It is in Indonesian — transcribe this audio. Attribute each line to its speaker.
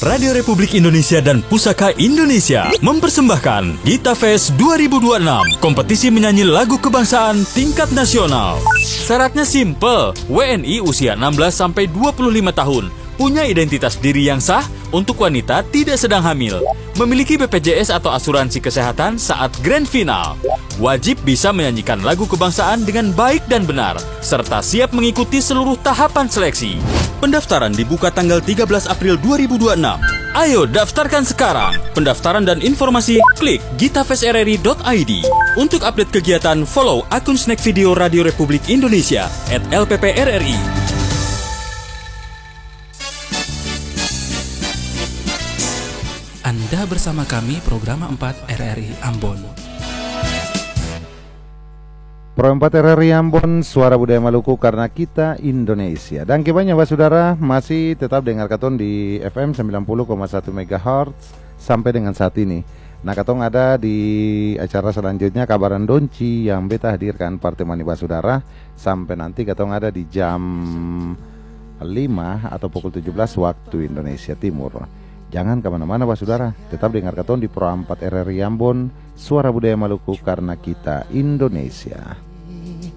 Speaker 1: Radio Republik Indonesia dan Pusaka Indonesia mempersembahkan Gita Fest 2026, kompetisi menyanyi lagu kebangsaan tingkat nasional. Syaratnya simple, WNI usia 16-25 tahun, punya identitas diri yang sah, untuk wanita tidak sedang hamil, memiliki BPJS atau asuransi kesehatan saat grand final, wajib bisa menyanyikan lagu kebangsaan dengan baik dan benar, serta siap mengikuti seluruh tahapan seleksi. Pendaftaran dibuka tanggal 13 April 2026. Ayo daftarkan sekarang. Pendaftaran dan informasi klik gitafestrri.id. Untuk update kegiatan, follow akun Snack Video Radio Republik Indonesia @LPPRRI.
Speaker 2: Anda bersama kami program 4 RRI Ambon.
Speaker 3: Pro 4 RRI Ambon, suara budaya Maluku karena kita Indonesia. Dan kebanyakan saudara masih tetap dengar Katon di FM 90,1 MHz sampai dengan saat ini. Nah, Katong ada di acara selanjutnya Kabaran Donci yang beta hadirkan Partai Maniba saudara sampai nanti Katong ada di jam 5 atau pukul 17 waktu Indonesia Timur. Jangan kemana-mana saudara, tetap dengar Katon di Pro 4 RRI Ambon, suara budaya Maluku karena kita Indonesia.